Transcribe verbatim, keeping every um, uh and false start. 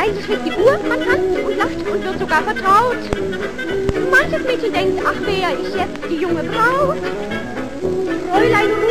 Leise schlägt die Uhr, man tanzt und lacht und wird sogar vertraut. Manches Mädchen denkt, ach, wär ich jetzt die junge Braut. Fräulein